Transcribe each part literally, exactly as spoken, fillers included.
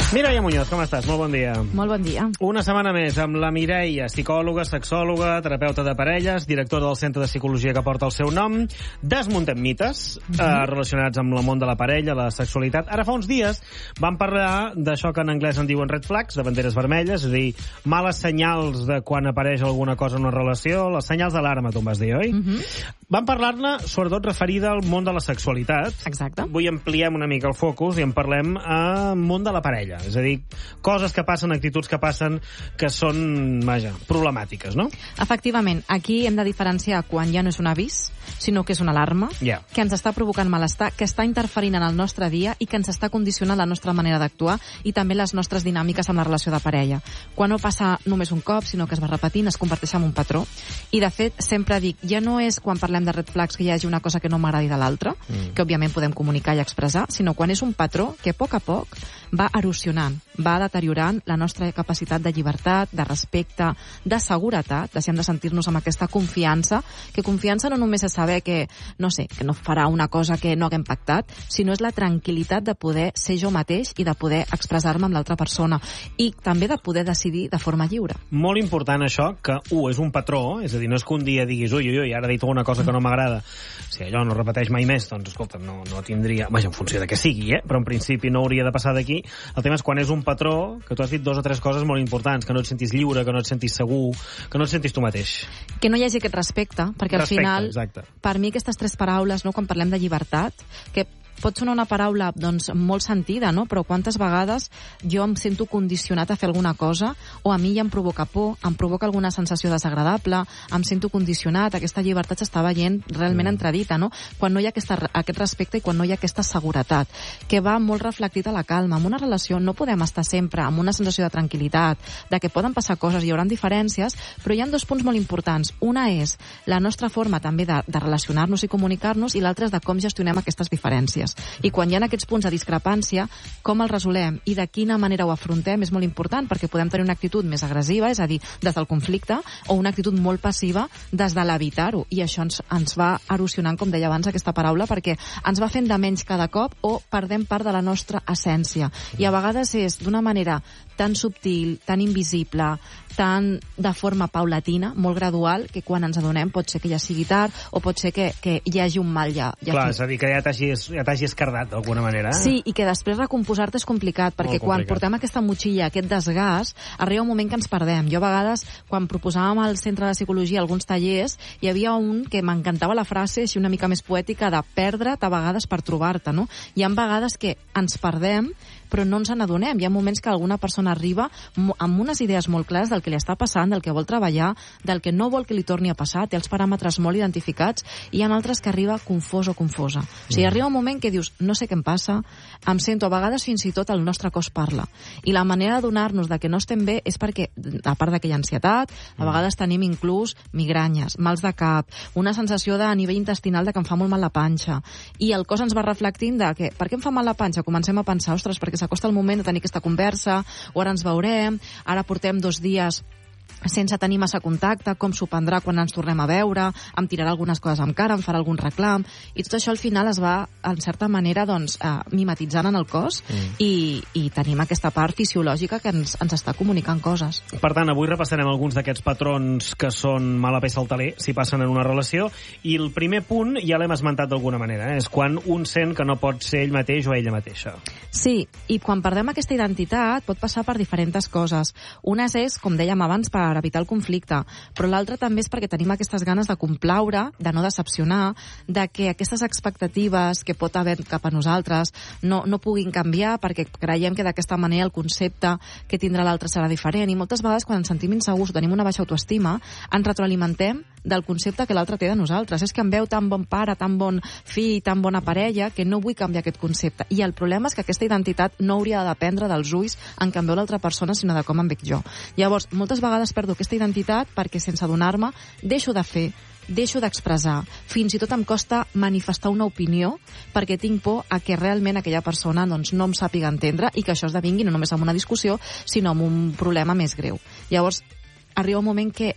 Mireia Muñoz, com estàs? Molt bon dia. Molt bon dia. Una setmana més amb la Mireia, psicòloga, sexòloga, terapeuta de parelles, directora del Centre de Psicologia que porta el seu nom. Desmuntem mites mm -hmm. eh, relacionats amb el món de la parella, la sexualitat. Ara fa uns dies vam parlar d'això que en anglès en diuen red flags, de banderes vermelles, és a dir, males senyals de quan apareix alguna cosa en una relació, les senyals d'alarma, tu em vas dir, oi? Mm -hmm. Vam parlar-ne, sobretot, referida al món de la sexualitat. Exacte. Avui ampliem una mica el focus i en parlem al món de la parella. És a dir, coses que passen, actituds que passen, que són, vaja, problemàtiques, no? Efectivament, aquí hem de diferenciar quan ja no és un avís, sinó que és una alarma, yeah. que ens està provocant malestar, que està interferint en el nostre dia i que ens està condicionant la nostra manera d'actuar i també les nostres dinàmiques amb la relació de parella. Quan no passa només un cop, sinó que es va repetint, es converteix en un patró. I, de fet, sempre dic, ja no és quan parlem de red flags que hi hagi una cosa que no m'agradi de l'altra, mm. que òbviament podem comunicar i expressar, sinó quan és un patró que a poc a poc va erosionant, va deteriorant la nostra capacitat de llibertat, de respecte, de seguretat, deixem de sentir-nos amb aquesta confiança, que confiança no només és saber que, no sé, que no farà una cosa que no haguem pactat, sinó és la tranquil·litat de poder ser jo mateix i de poder expressar-me amb l'altra persona i també de poder decidir de forma lliure. Molt important això, que, u, és un patró, és a dir, no és que un dia diguis, ui, ui, ui, ara he dit una cosa que no m'agrada, si allò no repeteix mai més, doncs, escolta, no, no tindria... Vaja, en funció de què sigui, eh? Però en principi no hauria de passar d'aquí. El tema és quan és un patró, que tu has dit dos o tres coses molt importants, que no et sentis lliure, que no et sentis segur, que no et sentis tu mateix. Que no hi hagi aquest respecte, perquè respecte, al final, exacte. Per mi aquestes tres paraules, no, quan parlem de llibertat, que pot sonar una paraula doncs, molt sentida, no? Però quantes vegades jo em sento condicionat a fer alguna cosa o a mi ja em provoca por, em provoca alguna sensació desagradable, em sento condicionat, aquesta llibertat s'està veient realment mm. entredita, no? Quan no hi ha aquesta, aquest respecte i quan no hi ha aquesta seguretat, que va molt reflectit a la calma. En una relació no podem estar sempre amb una sensació de tranquil·litat, de que poden passar coses, hi haurà diferències, però hi ha dos punts molt importants. Una és la nostra forma també de, de relacionar-nos i comunicar-nos i l'altra és de com gestionem aquestes diferències. I quan hi ha aquests punts de discrepància, com els resolem i de quina manera ho afrontem és molt important, perquè podem tenir una actitud més agressiva, és a dir, des del conflicte, o una actitud molt passiva des de l'evitar-ho. I això ens, ens va erosionant, com deia abans, aquesta paraula, perquè ens va fent de menys cada cop o perdem part de la nostra essència. I a vegades és d'una manera tan subtil, tan invisible, tan de forma paulatina, molt gradual, que quan ens adonem pot ser que ja sigui tard o pot ser que, que hi hagi un mal ja. ja Clar, és a dir, que ja t'hagis ja t'hagi escardat d'alguna manera. Eh? Sí, i que després recomposar-te és complicat, perquè quan portem aquesta motxilla, aquest desgast, arriba un moment que ens perdem. Jo a vegades, quan proposàvem al Centre de Psicologia alguns tallers, hi havia un que m'encantava la frase, així una mica més poètica, de perdre't a vegades per trobar-te, no? Hi ha vegades que ens perdem, però no ens n'adonem. Hi ha moments que alguna persona arriba amb unes idees molt clares del que li està passant, del que vol treballar, del que no vol que li torni a passar, té els paràmetres molt identificats, i hi ha altres que arriba confós o confosa. O sigui, arriba un moment que dius, no sé què em passa, em sento, a vegades fins i tot el nostre cos parla. I la manera d'adonar-nos de que no estem bé és perquè, a part d'aquella ansietat, a vegades tenim inclús migranyes, mals de cap, una sensació de, a nivell intestinal de que em fa molt mal la panxa. I el cos ens va reflectint de que, per què em fa mal la panxa? Comencem a pensar, ostres, perquè s'acosta el moment de tenir aquesta conversa, o ara ens veurem, ara portem dos dies sense tenir massa contacte, com s'ho prendrà quan ens tornem a veure, em tirarà algunes coses amb cara, em farà algun reclam, i tot això al final es va, en certa manera, doncs, eh, mimetitzant en el cos mm. i, i tenim aquesta part fisiològica que ens, ens està comunicant coses. Per tant, avui repassarem alguns d'aquests patrons que són mala peça al taler, si passen en una relació, i el primer punt ja l'hem esmentat d'alguna manera, eh? És quan un sent que no pot ser ell mateix o ella mateixa. Sí, i quan perdem aquesta identitat pot passar per diferents coses. Una és, com dèiem abans, per evitar el conflicte, però l'altra també és perquè tenim aquestes ganes de complaure, de no decepcionar, de que aquestes expectatives que pot haver cap a nosaltres no, no puguin canviar, perquè creiem que d'aquesta manera el concepte que tindrà l'altre serà diferent, i moltes vegades quan ens sentim insegurs o tenim una baixa autoestima, ens retroalimentem del concepte que l'altre té de nosaltres. És que em veu tan bon pare, tan bon fill, tan bona parella, que no vull canviar aquest concepte. I el problema és que aquesta identitat no hauria de dependre dels ulls en què em veu l'altra persona, sinó de com em veig jo. Llavors, moltes vegades perdo aquesta identitat perquè, sense adonar-me, deixo de fer, deixo d'expressar, fins i tot em costa manifestar una opinió perquè tinc por a que realment aquella persona doncs, no em sàpiga entendre i que això esdevingui no només en una discussió, sinó en un problema més greu. Llavors, arriba un moment que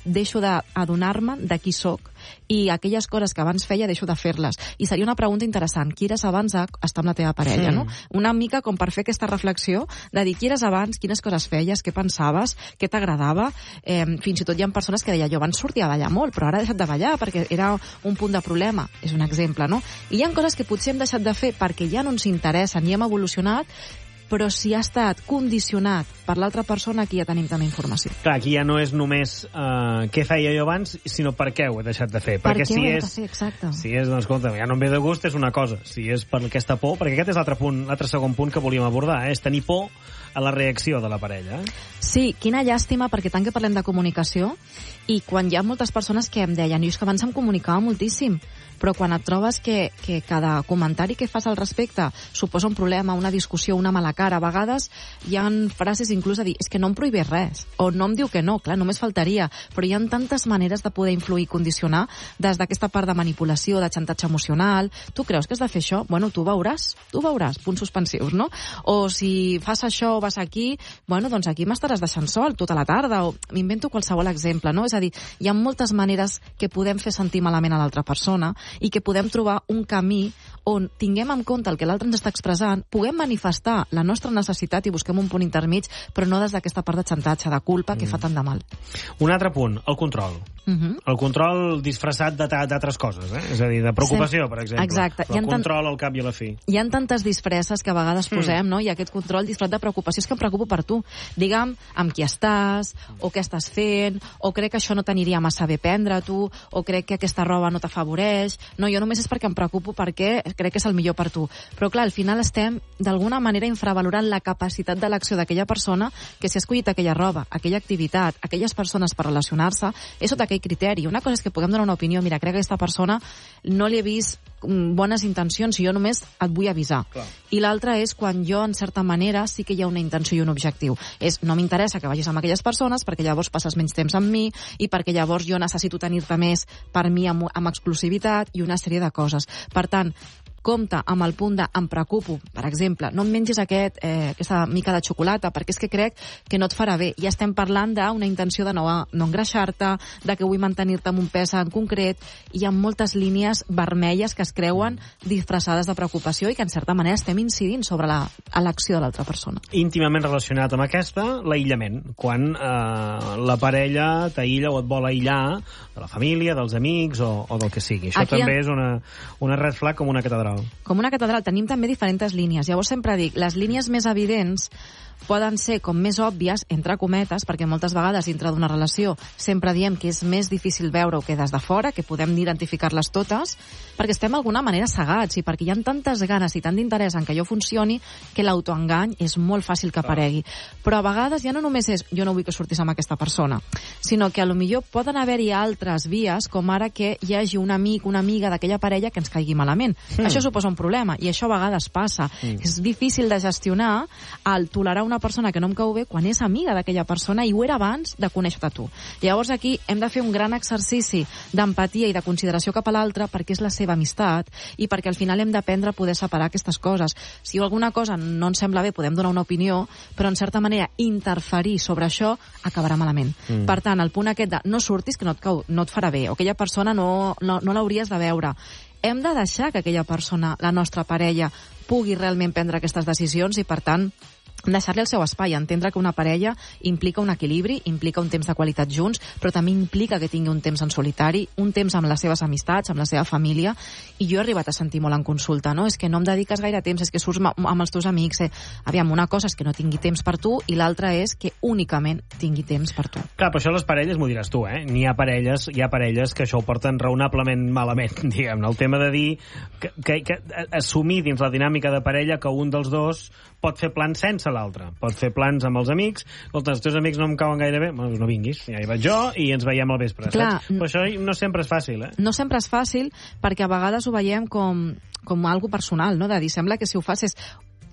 deixo d'adonar-me de qui sóc i aquelles coses que abans feia deixo de fer-les. I seria una pregunta interessant. Qui eres abans d'estar amb la teva parella, mm. no? Una mica com per fer aquesta reflexió de dir qui eres abans, quines coses feies, què pensaves, què t'agradava. Eh, fins i tot hi ha persones que deia jo abans sortia a ballar molt, però ara he deixat de ballar perquè era un punt de problema. És un exemple, no? I hi ha coses que potser hem deixat de fer perquè ja no ens interessen i hem evolucionat, però si ha estat condicionat per l'altra persona, aquí ja tenim també informació. Clar, aquí ja no és només uh, què feia jo abans, sinó per què ho he deixat de fer. Per perquè què si ho he és, de fer, exacte. Si és, doncs, escolta, ja no em ve de gust, és una cosa. Si és per aquesta por, perquè aquest és l'altre punt, l'altre segon punt que volíem abordar, eh? És tenir por a la reacció de la parella. Eh? Sí, quina llàstima, perquè tant que parlem de comunicació, i quan hi ha moltes persones que em deien, i és que abans em comunicava moltíssim, però quan et trobes que, que cada comentari que fas al respecte suposa un problema, una discussió, una mala cara, a vegades hi ha frases inclús a dir, és que no em prohibeix res, o no em diu que no, clar, només faltaria, però hi ha tantes maneres de poder influir i condicionar des d'aquesta part de manipulació, de xantatge emocional. Tu creus que has de fer això? Bueno, tu veuràs, tu veuràs, punts suspensius, no? O si fas això o vas aquí, bueno, doncs aquí m'estaràs deixant sol tota la tarda, o m'invento qualsevol exemple, no? És a dir, hi ha moltes maneres que podem fer sentir malament a l'altra persona i que podem trobar un camí on tinguem en compte el que l'altre ens està expressant, puguem manifestar la nostra necessitat i busquem un punt intermig, però no des d'aquesta part de xantatge, de culpa, que mm. fa tant de mal. Un altre punt, el control. Uh -huh. El control disfressat d'altres coses, eh? És a dir, de preocupació, sí. per exemple. Exacte. Però el control al cap i a la fi. Hi ha tantes disfresses que a vegades posem, mm. no? I aquest control disfressat de preocupació és que em preocupo per tu. Digue'm amb qui estàs, o què estàs fent, o crec que això no t'aniria massa bé prendre tu, o crec que aquesta roba no t'afavoreix. No, jo només és perquè em preocupo perquè crec que és el millor per tu. Però clar, al final estem d'alguna manera infravalorant la capacitat d'elecció d'aquella persona que si ha escollit aquella roba, aquella activitat, aquelles persones per relacionar-se, és sota aquell criteri. Una cosa és que puguem donar una opinió, mira, crec que aquesta persona no li he vist bones intencions i jo només et vull avisar. Clar. I l'altra és quan jo, en certa manera, sí que hi ha una intenció i un objectiu. És, no m'interessa que vagis amb aquelles persones perquè llavors passes menys temps amb mi i perquè llavors jo necessito tenir-te més per mi amb, amb exclusivitat i una sèrie de coses. Per tant, compte amb el punt de em preocupo, per exemple, no em mengis aquest, eh, aquesta mica de xocolata, perquè és que crec que no et farà bé. Ja estem parlant d'una intenció de no, no engreixar-te, de que vull mantenir-te amb un pes en concret, i hi ha moltes línies vermelles que es creuen disfressades de preocupació i que en certa manera estem incidint sobre l'elecció de l'altra persona. Íntimament relacionat amb aquesta, l'aïllament. Quan eh, la parella t'aïlla o et vol aïllar de la família, dels amics o, o del que sigui. Això Aquí també en... és una, una red flag com una catedral. Com una catedral. Tenim també diferents línies. Llavors sempre dic, les línies més evidents poden ser com més òbvies, entre cometes, perquè moltes vegades dintre d'una relació sempre diem que és més difícil veure-ho que des de fora, que podem identificar-les totes, perquè estem d'alguna manera cegats i perquè hi ha tantes ganes i tant d'interès en que allò funcioni que l'autoengany és molt fàcil que aparegui. Però a vegades ja no només és jo no vull que surtis amb aquesta persona, sinó que a lo millor poden haver-hi altres vies, com ara que hi hagi un amic, una amiga d'aquella parella que ens caigui malament. Mm. Això suposa un problema i això a vegades passa. Mm. És difícil de gestionar el tolerar una persona que no em cau bé quan és amiga d'aquella persona i ho era abans de conèixer-te tu. Llavors aquí hem de fer un gran exercici d'empatia i de consideració cap a l'altre perquè és la seva amistat i perquè al final hem d'aprendre a poder separar aquestes coses. Si alguna cosa no ens sembla bé podem donar una opinió, però en certa manera interferir sobre això acabarà malament. Mm. Per tant, el punt aquest de no surtis que no et, cau, no et farà bé o aquella persona no, no, no l'hauries de veure. Hem de deixar que aquella persona, la nostra parella, pugui realment prendre aquestes decisions i, per tant, deixar-li el seu espai, entendre que una parella implica un equilibri, implica un temps de qualitat junts, però també implica que tingui un temps en solitari, un temps amb les seves amistats, amb la seva família, i jo he arribat a sentir molt en consulta, no? És que no em dediques gaire temps, és que surts amb els teus amics, eh? Aviam, una cosa és que no tingui temps per tu i l'altra és que únicament tingui temps per tu. Clar, però això les parelles m'ho diràs tu, eh? N'hi ha parelles, hi ha parelles que això ho porten raonablement malament, diguem-ne. El tema de dir que, que, que assumir dins la dinàmica de parella que un dels dos pot fer plans sense l'altre. Pot fer plans amb els amics. Escolta, els teus amics no em cauen gaire bé, bueno, no vinguis, ja hi vaig jo i ens veiem al vespre. Clar, saps? Però això no sempre és fàcil, eh? No sempre és fàcil perquè a vegades ho veiem com, com algo personal, no? De dir, sembla que si ho fas és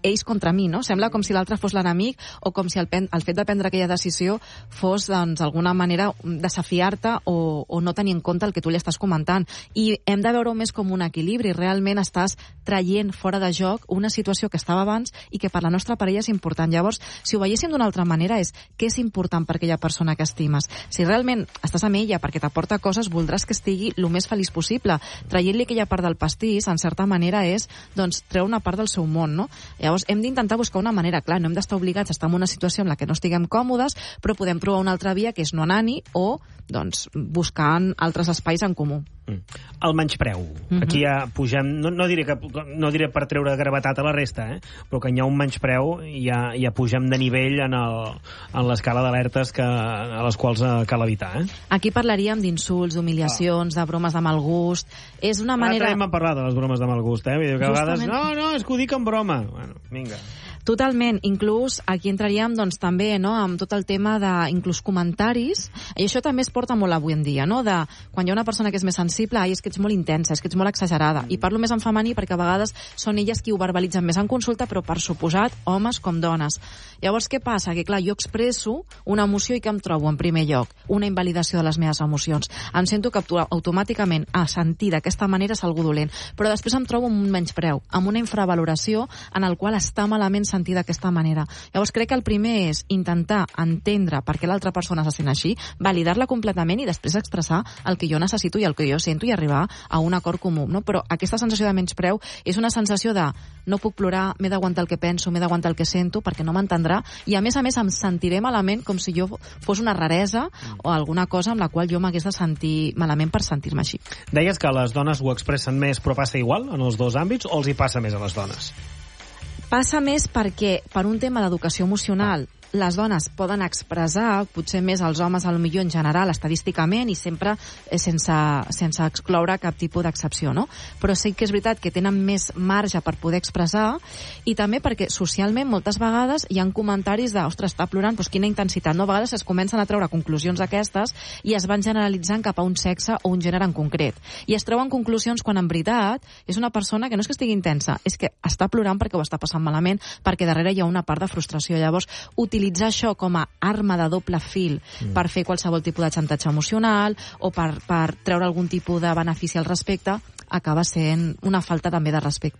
ells contra mi, no? Sembla com si l'altre fos l'enemic o com si el, pen, el fet de prendre aquella decisió fos, doncs, d'alguna manera desafiar-te o, o no tenir en compte el que tu li estàs comentant. I hem de veure-ho més com un equilibri. Realment estàs traient fora de joc una situació que estava abans i que per la nostra parella és important. Llavors, si ho veiéssim d'una altra manera, és què és important per aquella persona que estimes. Si realment estàs amb ella perquè t'aporta coses, voldràs que estigui el més feliç possible. Traient-li aquella part del pastís, en certa manera, és doncs, treure una part del seu món, no? Llavors, hem d'intentar buscar una manera. Clar, no hem d'estar obligats a estar en una situació en la que no estiguem còmodes, però podem trobar una altra via, que és no anar-hi o doncs, buscant altres espais en comú. Mm. El menyspreu. Uh-huh. Aquí ja pugem, no, no, diré que, no diré per treure gravetat a la resta, eh? Però que hi ha un menyspreu i ja, ja pugem de nivell en, el, en l'escala d'alertes que, a les quals eh, cal evitar. Eh? Aquí parlaríem d'insults, d'humiliacions, ah. de bromes de mal gust. És una manera... Ara hem parlat de les bromes de mal gust, eh? Vull dir que a vegades, no, no, és que ho dic en broma. Bueno, vinga. Totalment, inclús aquí entraríem doncs, també no, amb tot el tema de inclús comentaris, i això també es porta molt avui en dia, no? De quan hi ha una persona que és més sensible, ai, és que ets molt intensa, és que ets molt exagerada, i parlo més en femení perquè a vegades són elles qui ho verbalitzen més en consulta, però per suposat, homes com dones. Llavors, què passa? Que clar, jo expresso una emoció i que em trobo en primer lloc? Una invalidació de les meves emocions. Em sento que automàticament a sentir d'aquesta manera és algú dolent, però després em trobo amb un menyspreu, amb una infravaloració en el qual està malament sentir d'aquesta manera. Llavors crec que el primer és intentar entendre per què l'altra persona se sent així, validar-la completament i després expressar el que jo necessito i el que jo sento i arribar a un acord comú, no? Però aquesta sensació de menyspreu és una sensació de no puc plorar, m'he d'aguantar el que penso, m'he d'aguantar el que sento perquè no m'entendrà i a més a més em sentiré malament com si jo fos una raresa o alguna cosa amb la qual jo m'hagués de sentir malament per sentir-me així. Deies que les dones ho expressen més però passa igual en els dos àmbits o els hi passa més a les dones? Passa més perquè, per un tema d'educació emocional, les dones poden expressar, potser més els homes, a lo millor en general, estadísticament, i sempre sense, sense excloure cap tipus d'excepció, no? Però sí que és veritat que tenen més marge per poder expressar, i també perquè socialment moltes vegades hi ha comentaris de, ostres, està plorant, doncs quina intensitat, no? A vegades es comencen a treure conclusions aquestes i es van generalitzant cap a un sexe o un gènere en concret. I es treuen conclusions quan en veritat és una persona que no és que estigui intensa, és que està plorant perquè ho està passant malament, perquè darrere hi ha una part de frustració. Llavors, utilitzar això com a arma de doble fil mm. per fer qualsevol tipus de xantatge emocional o per, per treure algun tipus de benefici al respecte acaba sent una falta també de respecte.